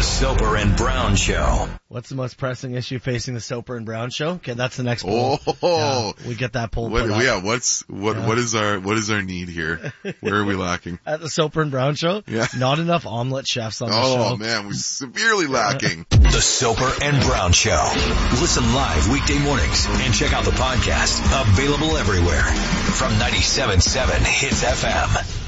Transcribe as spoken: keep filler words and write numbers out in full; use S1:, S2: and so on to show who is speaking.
S1: Soper and Brown Show.
S2: What's the most pressing issue facing the Soper and Brown Show? Okay, that's the next poll.
S3: Oh,
S2: yeah, we get that poll.
S3: What,
S2: put up.
S3: yeah, what's what?
S2: Yeah.
S3: What is our what is our need here? Where are we lacking?
S2: At the Soper and Brown Show?
S3: Yeah.
S2: Not enough omelet chefs on the
S3: Oh
S2: show.
S3: man, we're severely lacking.
S1: The Soper and Brown Show. Listen live weekday mornings and check out the podcast. Available everywhere. From ninety-seven point seven Hits F M.